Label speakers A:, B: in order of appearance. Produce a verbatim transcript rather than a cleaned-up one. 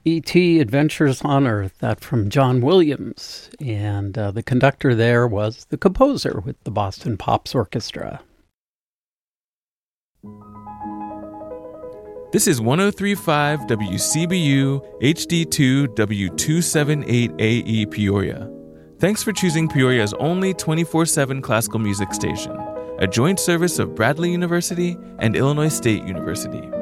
A: E T Adventures on Earth, that from John Williams. And uh, the conductor there was the composer with the Boston Pops Orchestra.
B: This is one oh three point five W C B U H D two W two seventy-eight A E Peoria. Thanks for choosing Peoria's only twenty-four seven classical music station, a joint service of Bradley University and Illinois State University.